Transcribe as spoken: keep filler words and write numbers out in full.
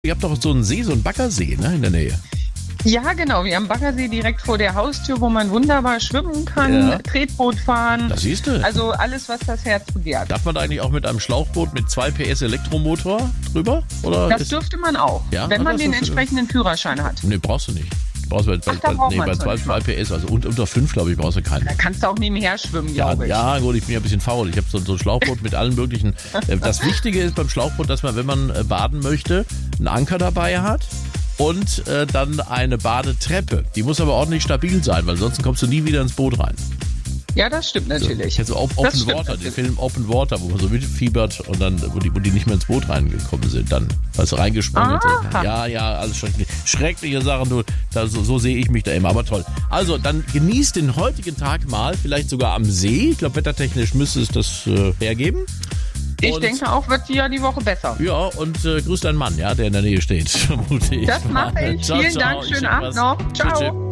Ihr habt doch so einen See, so einen Baggersee, ne, in der Nähe. Ja, genau. Wir haben Baggersee direkt vor der Haustür, wo man wunderbar schwimmen kann, Ja. Tretboot fahren. Das siehst du. Also alles, was das Herz begehrt. Darf man da eigentlich auch mit einem Schlauchboot mit zwei P S Elektromotor drüber? Oder Das ist, dürfte man auch, Ja, wenn ah, man das den ist- entsprechenden Führerschein hat. nee, brauchst du nicht. Brauchst du bei, Ach, da bei, braucht nee, man bei so zwei, nicht zwei P S, also unter, unter fünf, glaube ich, brauchst du keinen. Da kannst du auch nebenher schwimmen, Ja, glaube ich. ja, gut, ich bin ja ein bisschen faul. Ich habe so, so ein Schlauchboot mit allen möglichen. Äh, Das Wichtige ist beim Schlauchboot, dass man, wenn man äh, baden möchte, einen Anker dabei hat und äh, dann eine Badetreppe. Die muss aber ordentlich stabil sein, weil sonst kommst du nie wieder ins Boot rein. Ja, das stimmt natürlich. Kennst du Op- Open Das stimmt Water, den natürlich. Film Open Water, wo man so mitfiebert und dann, wo die, wo die nicht mehr ins Boot reingekommen sind, dann, weißt du, reingesprungen und so. Aha. Ja, ja, alles schrecklich. Schreckliche Sachen, du, da, so, so sehe ich mich da immer, aber toll. Also, dann genießt den heutigen Tag mal, vielleicht sogar am See. Ich glaube, wettertechnisch müsste es das äh, hergeben. Ich Und- denke auch, wird die ja die Woche besser. Ja, und äh, grüß deinen Mann, ja, der in der Nähe steht, vermute ich. Das mache ich. Ciao, Vielen ciao. Dank. Ich Schönen schick Abend was. noch. Tschüss, Ciao. tschüss.